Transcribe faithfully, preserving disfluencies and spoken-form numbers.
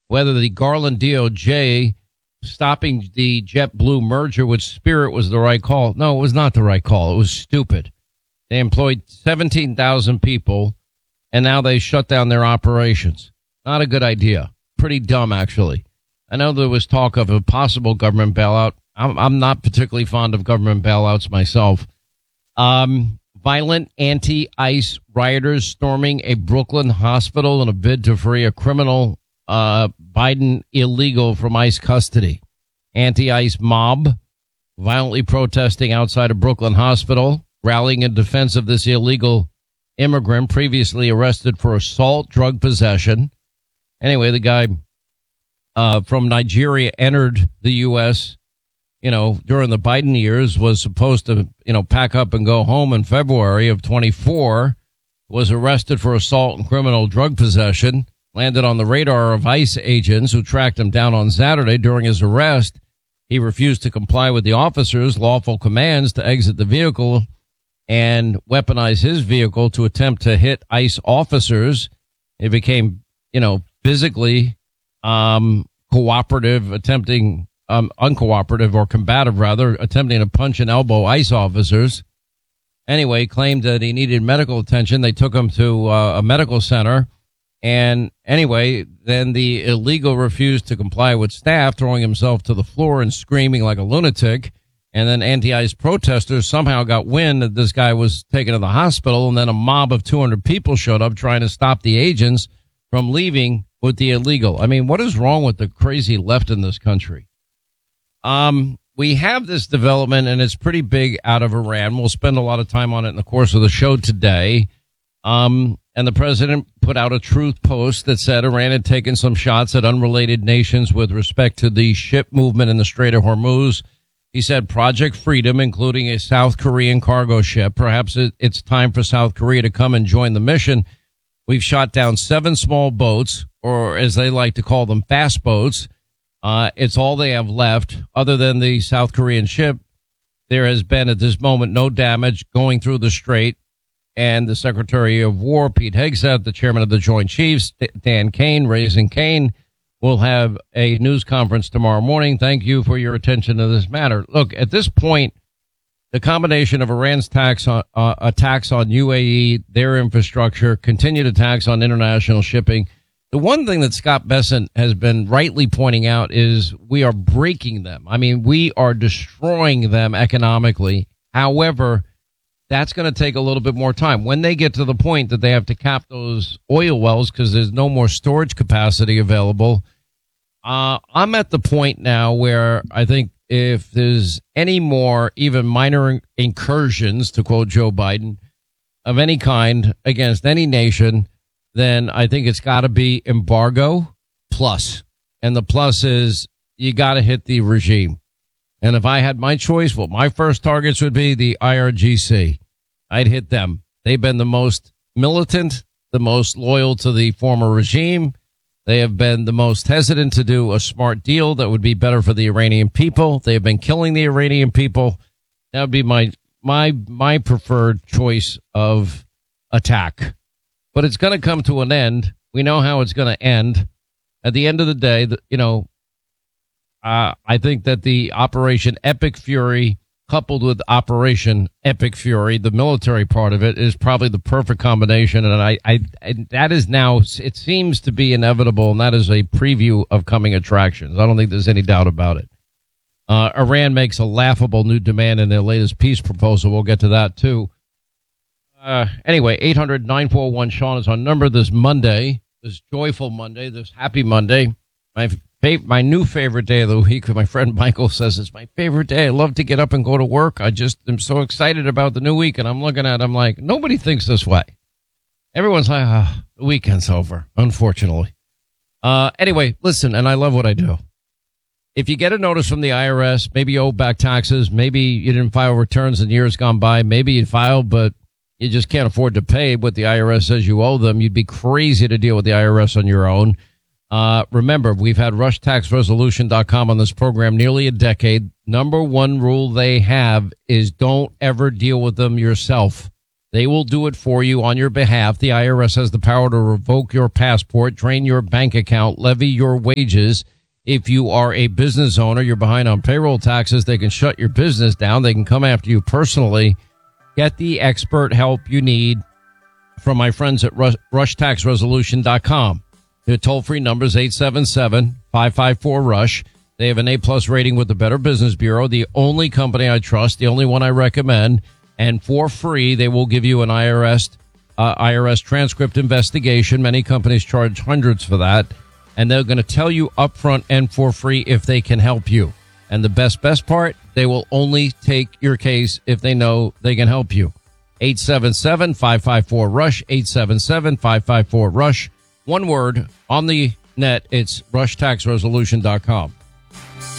whether the Garland D O J stopping the JetBlue merger with Spirit was the right call. No, it was not the right call. It was stupid. They employed seventeen thousand people, and now they shut down their operations. Not a good idea. Pretty dumb, actually. I know there was talk of a possible government bailout. I'm, I'm not particularly fond of government bailouts myself. Um, violent anti-ICE rioters storming a Brooklyn hospital in a bid to free a criminal uh, Biden illegal from ICE custody. Anti-ICE mob violently protesting outside a Brooklyn hospital, rallying in defense of this illegal immigrant previously arrested for assault, drug possession. Anyway, the guy uh, from Nigeria entered the U S, you know, during the Biden years, was supposed to, you know, pack up and go home in February of twenty-four, was arrested for assault and criminal drug possession, landed on the radar of ICE agents who tracked him down on Saturday. During his arrest, he refused to comply with the officers' lawful commands to exit the vehicle and weaponize his vehicle to attempt to hit ICE officers. It became, you know, physically um, cooperative, attempting, um, uncooperative or combative, rather, attempting to punch and elbow ICE officers. Anyway, claimed that he needed medical attention. They took him to uh, a medical center. And anyway, then the illegal refused to comply with staff, throwing himself to the floor and screaming like a lunatic. And then anti-ICE protesters somehow got wind that this guy was taken to the hospital. And then a mob of two hundred people showed up trying to stop the agents from leaving with the illegal. I mean, what is wrong with the crazy left in this country? Um, we have this development, and it's pretty big, out of Iran. We'll spend a lot of time on it in the course of the show today. Um, and the president put out a truth post that said Iran had taken some shots at unrelated nations with respect to the ship movement in the Strait of Hormuz. He said Project Freedom, including a South Korean cargo ship. Perhaps it, it's time for South Korea to come and join the mission. We've shot down seven small boats, or as they like to call them, fast boats. Uh, it's all they have left other than the South Korean ship. There has been at this moment no damage going through the strait. And the Secretary of War, Pete Hegseth, the chairman of the Joint Chiefs, Dan Kane, Raising Kane, will have a news conference tomorrow morning. Thank you for your attention to this matter. Look, at this point, the combination of Iran's tax on, uh, attacks on U A E, their infrastructure, continued attacks on international shipping. The one thing that Scott Bessent has been rightly pointing out is we are breaking them. I mean, we are destroying them economically. However, that's going to take a little bit more time. When they get to the point that they have to cap those oil wells because there's no more storage capacity available, uh, I'm at the point now where I think if there's any more even minor incursions, to quote Joe Biden, of any kind against any nation, then I think it's got to be embargo plus. And the plus is you got to hit the regime. And if I had my choice, well, my first targets would be the I R G C. I'd hit them. They've been the most militant, the most loyal to the former regime. They have been the most hesitant to do a smart deal that would be better for the Iranian people. They have been killing the Iranian people. That would be my my my preferred choice of attack. But it's going to come to an end. We know how it's going to end. At the end of the day, you know, Uh, I think that the Operation Epic Fury, coupled with Operation Epic Fury, the military part of it, is probably the perfect combination. And I, I, and that is now, it seems to be inevitable, and that is a preview of coming attractions. I don't think there's any doubt about it. Uh, Iran makes a laughable new demand in their latest peace proposal. We'll get to that, too. Uh, anyway, eight hundred nine four one Sean is our number this Monday, this joyful Monday, this happy Monday. My My new favorite day of the week. My friend Michael says it's my favorite day. I love to get up and go to work. I just am so excited about the new week. And I'm looking at it, I'm like, nobody thinks this way. Everyone's like, ah, the weekend's over, unfortunately. Uh, anyway, listen, and I love what I do. If you get a notice from the I R S, maybe you owe back taxes, maybe you didn't file returns in years gone by, maybe you filed, but you just can't afford to pay what the I R S says you owe them. You'd be crazy to deal with the I R S on your own. Uh, remember, we've had rush tax resolution dot com on this program nearly a decade. Number one rule they have is don't ever deal with them yourself. They will do it for you on your behalf. The I R S has the power to revoke your passport, drain your bank account, levy your wages. If you are a business owner, you're behind on payroll taxes, they can shut your business down. They can come after you personally. Get the expert help you need from my friends at rush tax resolution dot com. Their toll-free number is eight seven seven, five five four, RUSH. They have an A-plus rating with the Better Business Bureau, the only company I trust, the only one I recommend. And for free, they will give you an I R S uh, I R S transcript investigation. Many companies charge hundreds for that. And they're going to tell you upfront and for free if they can help you. And the best, best part, they will only take your case if they know they can help you. eight seven seven, five five four, RUSH, eight seven seven, five five four, RUSH. One word on the net, it's rush tax resolution dot com.